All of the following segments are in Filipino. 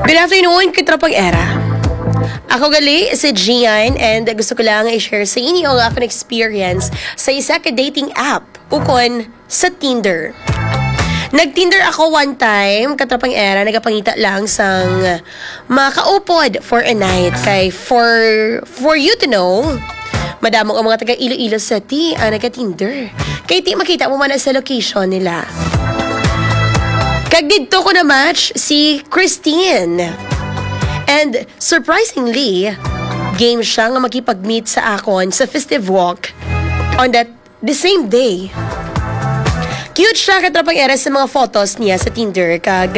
Good afternoon, Kitropang Era. Ako gali si Gian and gusto ko lang i-share sa inyo ang akong experience sa isa ka dating app ukon sa Tinder. Nag-Tinder ako one time, Katropang Era, nagapangita lang sang makaupod for a night. Kay for you to know, madamong ang mga taga Iloilo sa ang nagka-Tinder. Kay ti makita mo man sa location nila. Kag dito ko na-match si Christine. And surprisingly, game siya nga makipag-meet sa akon sa Festive Walk on the same day. Cute siya, Katropang Era, sa mga photos niya sa Tinder. Kag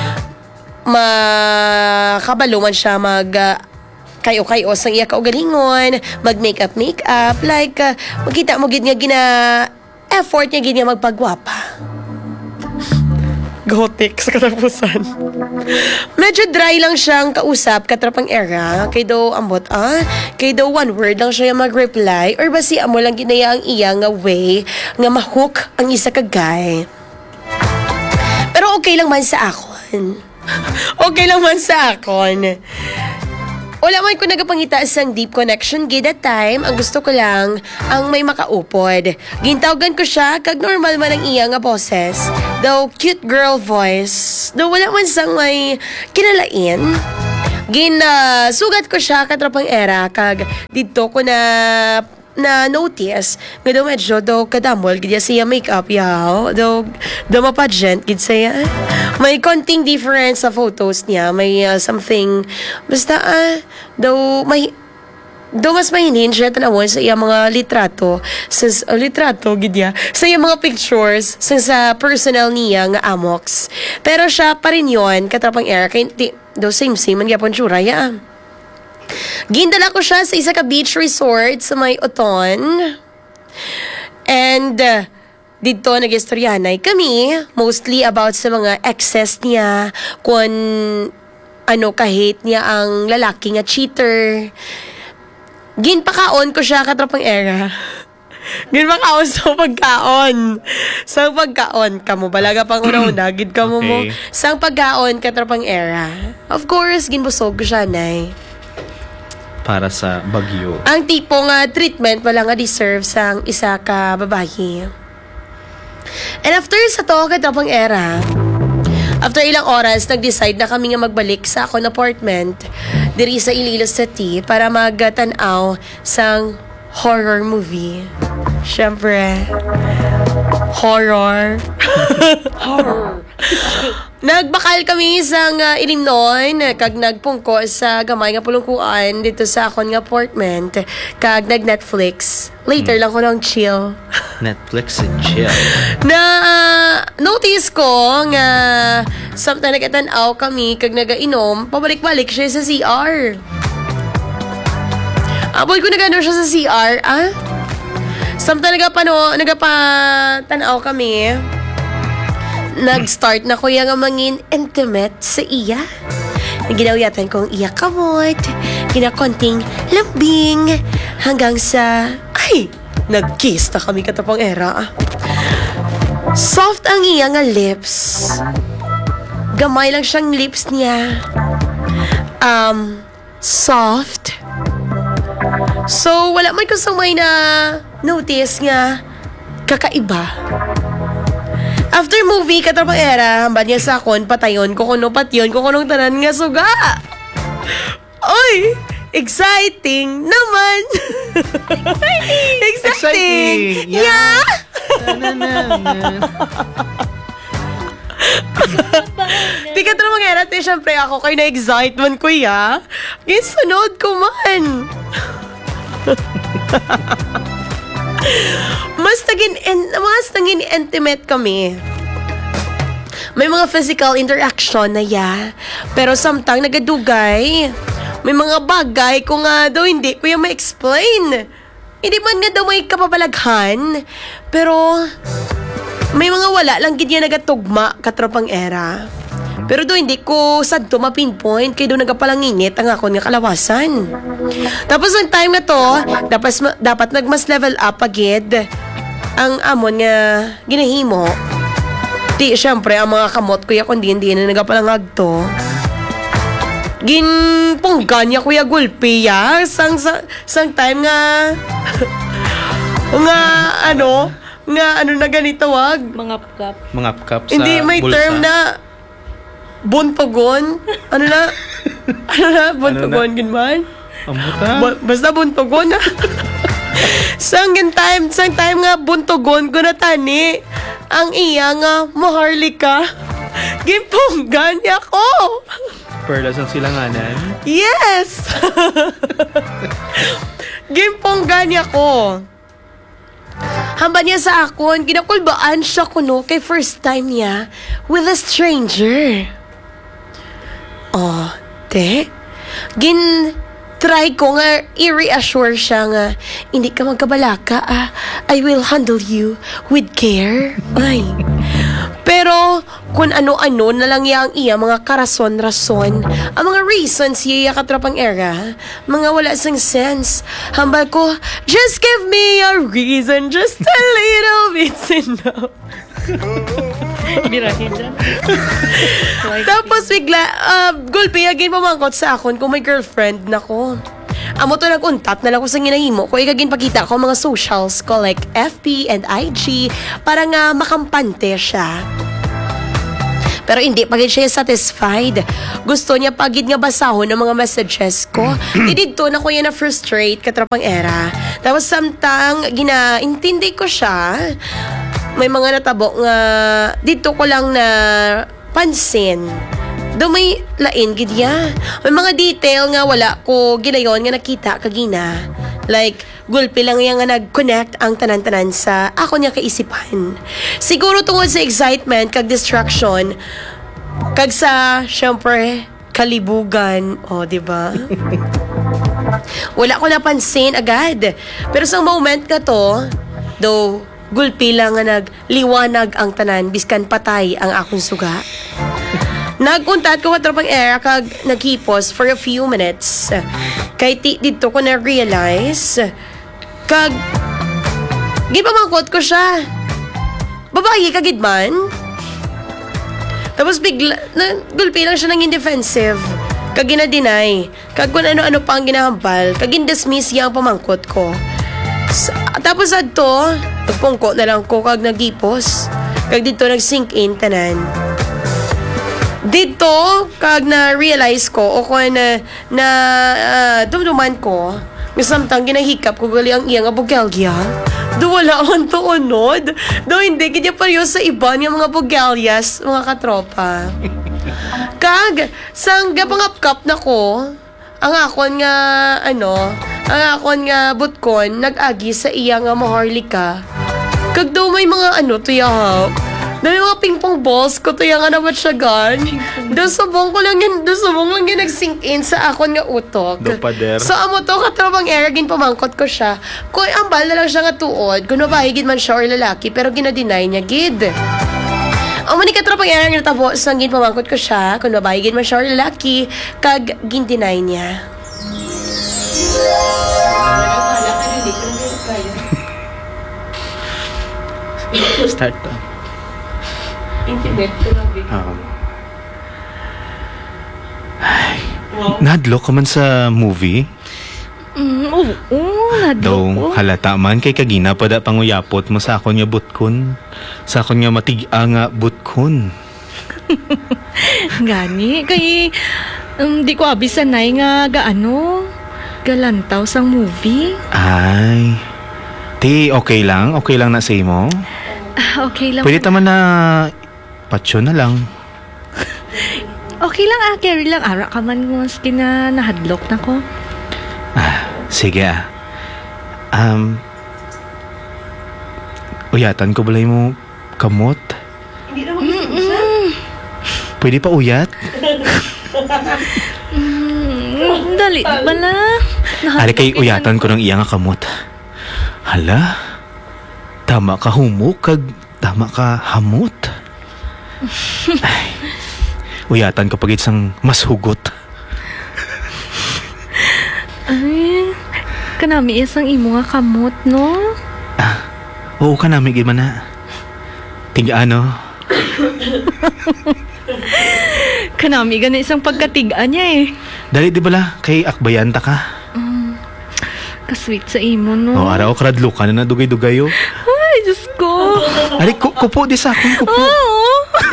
makabaluman siya kayo-kayo sang iya kaugalingon, mag-makeup. Like, makita mo gid nga effort niya gid nga magpagwapa. Gothic sa katapusan. Medyo dry lang siyang kausap, Katropang Era. Kay daw ambot, kay daw one word lang siya mag-reply or basi amo lang ginaya ang iya nga way nga mahook ang isa ka guy. Pero okay lang man sa akon. Okay lang man sa akon. Wala man ko nagapangita sang deep connection gid that time. Ang gusto ko lang ang may makaupod. Gintawgan ko siya kag normal man ang iya nga boses. Though cute girl voice. Though wala man sang may kinalain. Sugat ko siya, Katropang Era, kag dito ko na notice nga daw medyo daw kadamol gid siya makeup yaw. Daw mapageant gid siya. May konting difference sa photos niya. May something basta daw mas mahinin siya tanawon sa iya mga litrato gid ya sa iya mga pictures sa personal niya nga amox. Pero siya pa rin yon, Katropang Era, kay daw same man gyapon tsura ya. Gindala ko siya sa isa ka beach resort sa may Oton. And dito nag-istoryanay kami mostly about sa mga exes niya, kung kahit niya ang lalaki nga cheater. Ginpakaon ko siya, Katropang Era. Ginpakaon sa pagkaon kamo balaga pang una-una gid kamo mo sang pagkaon, Katropang Era. Of course ginbusog ko siya nay para sa bagyo. Ang tipo nga treatment wala nga deserve sang isa ka babae. And after sa to, Katropang Era, after ilang oras, nag-decide na kami nga magbalik sa akong apartment diri sa Iloilo City para magtanaw sang horror movie. Siyempre, horror. Nagbakal kami sa Illinois, kag nagpungko sa gamay nga pulungkuan dito sa akon nga apartment, kag nag-Netflix. Later lang ko nang chill. Netflix and chill. Notice ko nga samtang nagtanaw kami kag nagainom, pabalik-balik siya sa CR. Aboy ko nagano siya sa CR, samtang nagapatanaw kami, nag-start na ko yung mangin intimate sa iya. Ginawiyatan kong iya kamot, ginakonting lambing, hanggang sa, nag-kiss na kami, Katropang Era. Soft ang iya nga lips. Gamay lang siyang lips niya. Soft. So, wala man ko sa may na notice nga kakaiba. After movie, Katropang Era, hambad niya sa akon, patayon ko kuno patyon ko kunong tanan nga suga. Oy! Exciting naman! Exciting! Yeah! Di Katropang Era, syempre ako kayo na-excite man ko ya. Sunod ko man. Mas naging intimate kami. May mga physical interaction na pero samtang nagadugay, may mga bagay ko nga daw hindi ko yung ma-explain. Hindi man nga daw may kapabalaghan, pero may mga wala lang gid niya nagatugma, Katropang Era. Pero do hindi ko sad to ma-pinpoint kay do nagapalanginit ang akon nga kalawasan. Tapos ang time na to, dapat nagmas level up agad ang amon nga ginahimo. Di syempre ang mga kamot kuya kundi hindi na nagapalangag to. ginpunggan niya kuya gulpi ya. Sang time nga nga ano na ganito wag. Mangap-kap. Mangapkap sa Hindi may bulsa. term na buntogon. Ano na? Buntogon ginman? Amuta. Basta buntogon na. sang time nga buntogon ko na tani. Ang iya nga maharlika. Gimpunggan niya ko. Perlas ang silanganan. Yes! Gimponggan niya ko. Hamba niya sa akon, ginakulbaan siya kuno kay first time niya with a stranger. Oh, try ko nga i-reassure siya nga, hindi ka magkabalaka I will handle you with care. Ay. Pero, kung ano-ano na lang ang iya mga karason-rason, ang mga reasons iya katrapang era, mga wala sang sense. Hambal ko, just give me a reason, just a little bit's enough. Birahin dyan. Tapos bigla, gulpi, agin pamangkot sa akon kung may girlfriend na ko. Amo to nag-untap na lang ko sa ginahimo ko, ikagin pakita ko mga socials ko like FB and IG para nga makampante siya. Pero hindi pagid siya satisfied. Gusto niya pagid nga basahon ng mga messages ko. Didito na ko yan na frustrate katrapang era. Tapos samtang ginaintindi ko siya, may mga natabo nga dito ko lang na pansin. Do may lain gid ya. May mga detail nga wala ko ginayon nga nakita kagina. Like gulpi lang yang nga nag-connect ang tanan-tanan sa ako niya kaisipan. Siguro tungod sa excitement kag distraction kag sa syempre kalibugan, di ba? Wala ko napansin agad. Pero sa moment ka to, do gulpi lang nga nagliwanag ang tanan biskan patay ang akong suga. Naguntat ko katropang era kag naghipos for a few minutes. Kay dito ko na-realize kag gipamangkot ko siya. Babae kagid man. Tapos bigla gulpi lang siya ng indefensive. Kag gina-deny. Kag kung ano-ano pa ang ginahambal. Kag in-dismiss yang pamangkot ko. Tapos adto, nagpungko na lang ko kag nagipos. Kag dito nag-sink in tanan. Dito, kag na-realize ko, o kung dumduman ko, samtang ginahikap ko gali ang iya nga bugelya, do wala on to unod. Do hindi, kanya pareho sa iba niya mga bugelyas, mga katropa. Kag, sang gapangapkap na ko, ang akon nga butkon, nag-agi sa iya nga maharlika. Kag daw may mga tuyahap. Dami mga ping-pong balls ko to yung namatsagan. Dusubong lang yan nag-sink in sa akon nga utok. Do pader. So amo to katrabang eragin pamangkot ko siya. Kung ambal na lang siya nga tuod, kung mabahigid man siya or lalaki, pero ginadeny niya gid. Ang mani katrabang erang natabo, sang gin pamangkot ko siya, kung mabahigid man siya or lalaki, kag gin-deny niya. Start to. Intimate ko lang big. Nadlok ka man sa movie? Oo, nadlok Daw ko. halata man kay kagina pa da panguyapot mo sa akon nga butkon. Sa akon nga matiga nga butkon. Gani, kay di ko abisanay nga galantaw sang movie. Ay. Okay lang na sa imo. Okay lang. Pwede taman na patsyo na lang. Okay lang carry lang. Ara ka man maski na nahadlok na ko. Sige uyatan ko balay mo kamot. Hindi na mag-isa. Pwede pa uyat? Dali bala. Ari kay uyatan ko ng iya nga kamot. Hala, tama ka humok kag tama ka hamot. Ay, uyatan ko pagit sang mas hugot. Ay, kanami isang imo nga kamot, no? Oo ka namin gid man na. Tiga ano? Kanami gani isang pagkatigaan niya eh. Dali di bala, kay akbayanta ka. Kasweet sa imo, no? O, araw kradlo ka na dugay-dugayo. Ay, Diyos ko. Ari, kupo di sa akong kupo. Oo.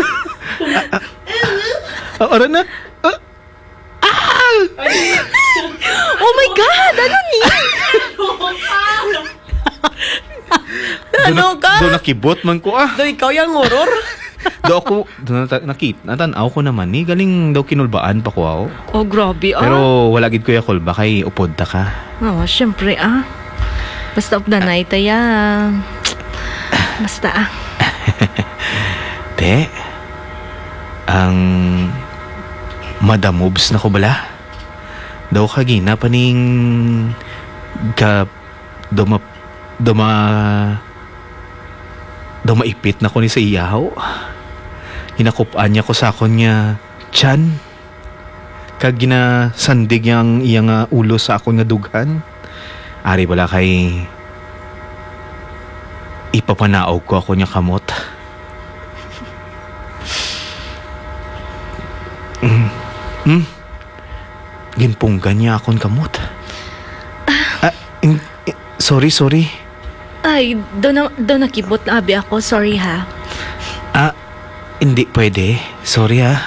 Ara na. Oh my God! Ano ni? Ano ka? Do nakibot man ko Do ikaw yung horror? Do ako, nakita, natanaw ko naman ni, galing daw kinulbaan pa ko ako. Oh, grabe Pero wala gid ko ya kulba kay upod ta ka. Oo, syempre Basta of the night, Basta Te, ang madamobs na ko bala. Daw kagina paning maipit na ko ni sa iyaw. Hinakupaan niya ko sa akon niya tiyan. Kag ginasandig niyang iyang ulo sa akon nga dughan. Ari bala kay ipapanaog ko ako niya kamot. Ginpunggan niya akon kamot. Sorry. Ay, do nakibot na abi ako. Sorry, ha? Hindi pwede. Sorry, ha.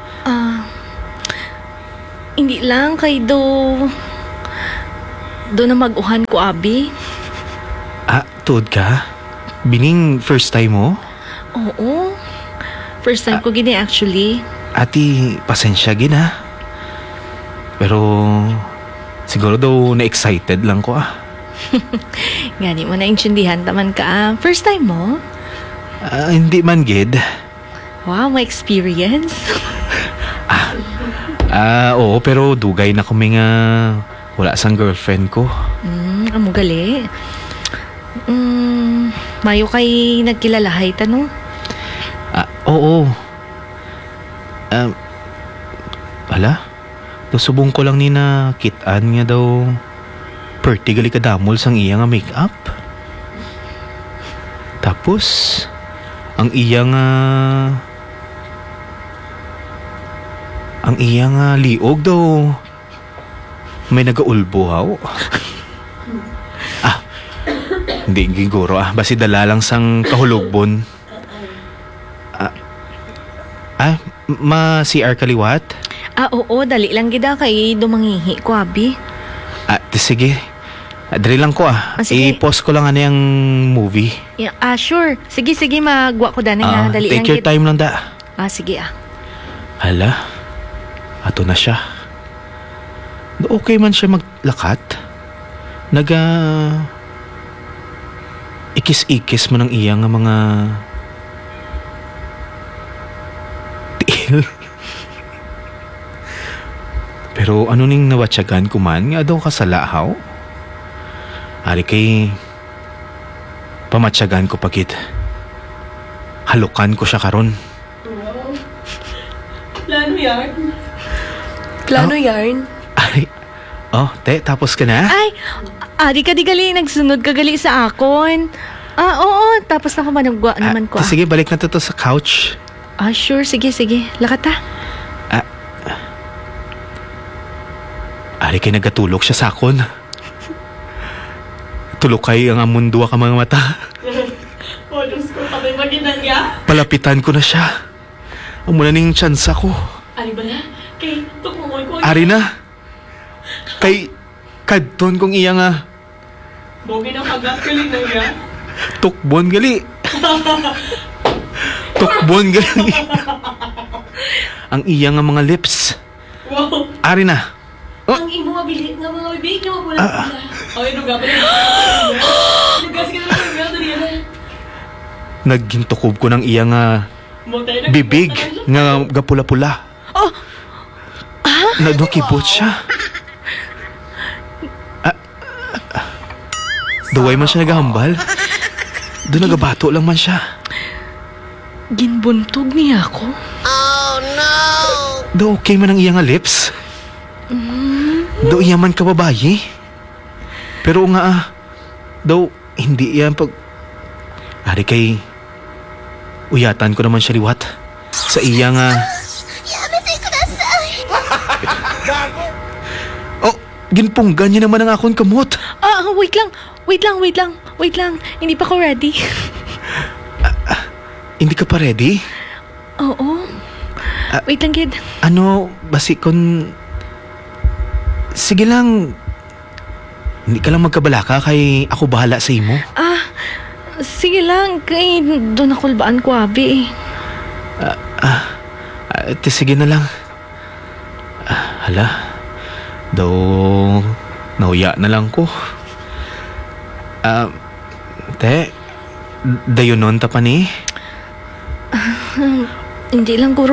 Hindi lang kay do na mag-uhan ko, abi. Tuod ka? Bining first time mo? Oo. First time ko gini actually. Ati, pasensya gina. Pero, siguro daw na-excited lang ko Gani mo naintindihan taman ka. First time mo? Hindi man gid. Wow, may experience. Oo, pero dugay na kami nga wala sang girlfriend ko. Amo gali. Mayo kay nagkilalahay tanong. Oo. Wala. Subong ko lang ni na kitaan nga daw perti gali kadamol sang iya nga make-up. Tapos ang iya nga liog daw may nagaulbuhaw. Hindi giguro basi dala lang sang kahulugbon. CR kaliwat? Oo, dali lang gida kay dumangihi ko, abi. Sige. Dali lang ko sige. I-post ko lang yung movie. Yeah, sure. Sige, magwa ko dani nga. Dali lang take your time lang da. Sige Hala, ato na siya. Okay man siya maglakat. Ikis-ikis man ang iya nga mga tiil. Pero ano ning nawatsagan ko man nga daw kasalahaw? Ari kay pamatsagan ko pagit. Halukan ko siya karon. Plano yarn? Ay, te, tapos ka na? Ay, di ka di gali. Nagsunod ka gali sa akon. Oo, tapos na ko managwa naman ko. Sige, balik na to sa couch. Sure. Sige. Lakat ta. Ari kay nagatulog siya sa akon. Tulukay ang amundua ka mga mata. Diyos ko, kami maginanya. Palapitan ko na siya. Ang muna ning tsansa ko. Ari ba na? Kay, tukungoy ko. Ari na. Kay, kadton kong iya nga. Bogi ng pagkaskaling na niya. Tukbon gali. Tukbon gali. Ang iya nga mga lips. Wow. Ari na. Ang imo nga bibig nga mga bibig nga wala pala. Ay, nuga pala. Nugas ka na nga dali. Naggintukob ko ng iya nga bibig nga gapula-pula. Nadokibot siya. Duway man siya nagahambal. Doon nagabato lang man siya. Ginbuntog niya ako. Do okay man ang iya nga lips. Do iya man kababayi. Pero nga do hindi yan pag ari kay uyatan ko naman siya liwat sa iya nga ginpunggan niya naman ang akong kamot. Wait lang. Hindi pa ko ready. Hindi ka pa ready? Oo. Wait lang, kid. Ano, basi kon... Sige lang. Hindi ka lang magkabalaka kay ako bahala sa imo. Sige lang. Kay doon ako baan ko, abi. Sige na lang. Hala. Daw, nahuya na lang ko. Dayon nun ta pa ni? Hindi lang, guro,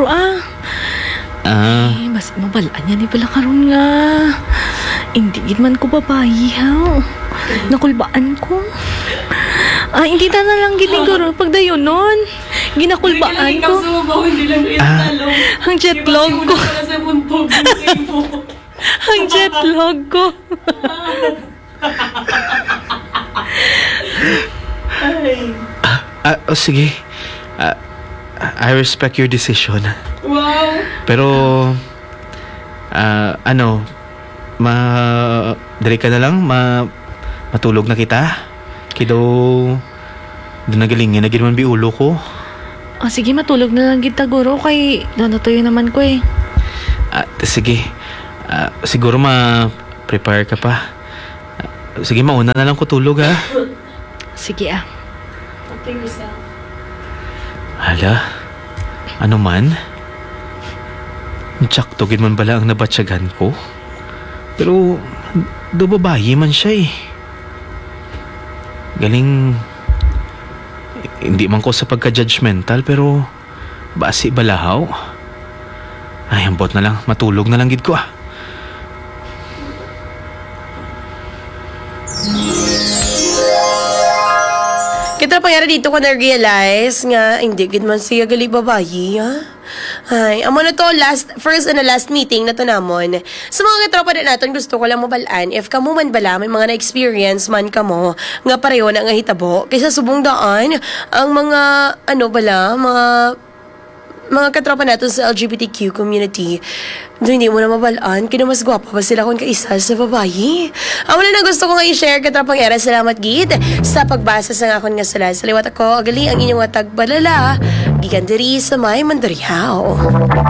basta mabalaan niya ni pala karon nga. Hindi gid man ko babayi, ha? Nakulbaan ko. Hindi na lang gid ni guro. Pagdayon nun, ginakulbaan ko. Ang jetlog ko. Ang jetlog ko. Sige. I respect your decision. Wow! Pero, dali ka na lang, matulog na kita. Kido, doon nagalingin na ginaman biulo ko. Sige, matulog na lang kita, guro. Kay natutuyo naman ko, eh. Sige. Siguro prepare ka pa. Sige, mauna na lang ko tulog, ha? Sige, Take yourself. Hala, ano man? Tsaktogin man bala ang nabatsyagan ko. Pero, do babayi man siya eh. Galing, hindi man ko sa pagka-judgmental pero basi balahaw. Ay, ambot na lang, matulog na lang gid ko Kita pangyari dito ko na-realize nga hindi gid man siya gali babayi, ha? Ay, amo na to first and the last meeting na to namon. Sa mga katropa na naton gusto ko lang mabalaan if kamo man bala may mga na-experience man kamo nga pareho na nga hitabo kaysa subong daan ang mga mga katropa natin sa LGBTQ community. Doon hindi mo na mabalaan. Kino mas gwapa ba sila kung kaisa sa babayi? Ang na gusto ko nga i-share katropang era. Salamat gid sa pagbasa sa akon nga sala. Saliwat ako, agali ang inyong tagbalala. Gigandiri sa may mandarihaw.